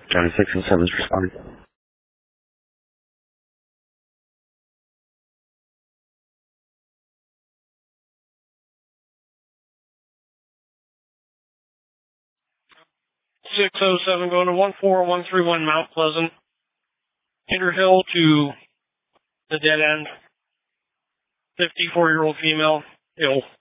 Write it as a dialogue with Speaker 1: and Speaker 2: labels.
Speaker 1: County 6 and 7 is responding.
Speaker 2: .607 going to 14131 Mount Pleasant. Interhill to the dead end. 54-year-old female, ill.